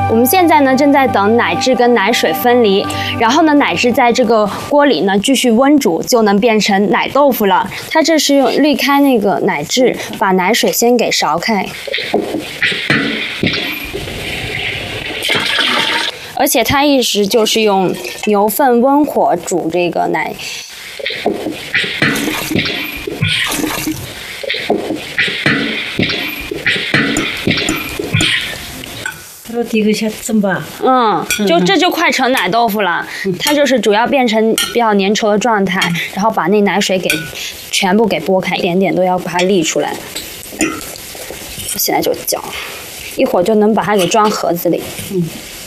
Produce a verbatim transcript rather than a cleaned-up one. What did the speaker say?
我们现在呢正在等奶汁跟奶水分离，然后呢奶汁在这个锅里呢继续温煮，就能变成奶豆腐了。它这是用滤开那个奶汁，把奶水先给勺开。而且它一直就是用牛粪温火煮这个奶。 嗯，就这就快成奶豆腐了。它就是主要变成比较粘稠的状态，然后把那奶水给全部给拨开，一点点都要把它沥出来。现在就搅，一会儿就能把它给装盒子里。嗯。